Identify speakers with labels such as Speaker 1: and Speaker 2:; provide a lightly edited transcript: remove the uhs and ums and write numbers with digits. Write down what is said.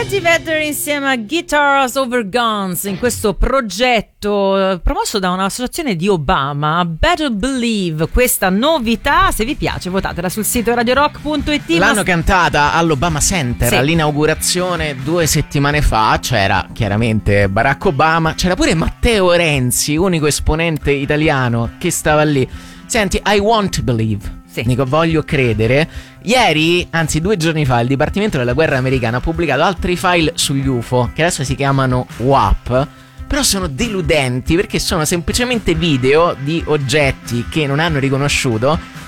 Speaker 1: Eddie Vedder insieme a Guitars Over Guns in questo progetto promosso da un'associazione di Obama, Better Believe. Questa novità, se vi piace, votatela sul sito radiorock.it.
Speaker 2: L'hanno cantata all'Obama Center, sì, all'inaugurazione 2 settimane fa. C'era chiaramente Barack Obama, c'era pure Matteo Renzi, unico esponente italiano che stava lì. Senti, I want to believe. Sì. Dico, voglio credere. Ieri, anzi 2 giorni fa, il Dipartimento della Guerra americana ha pubblicato altri file sugli UFO, che adesso si chiamano WAP, però sono deludenti perché sono semplicemente video di oggetti che non hanno riconosciuto,